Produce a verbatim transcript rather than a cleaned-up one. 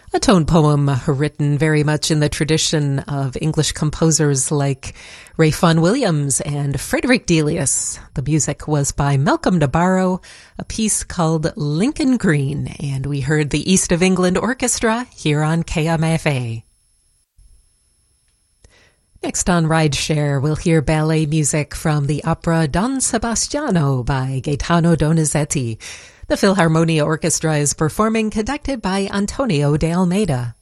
A tone poem written very much in the tradition of English composers like Ray Vaughan Williams and Frederick Delius. The music was by Malcolm Nabarro, a piece called Lincoln Green, and we heard the East of England Orchestra here on K M F A. Next on Rideshare, we'll hear ballet music from the opera Don Sebastiano by Gaetano Donizetti. The Philharmonia Orchestra is performing, conducted by Antonio de Almeida.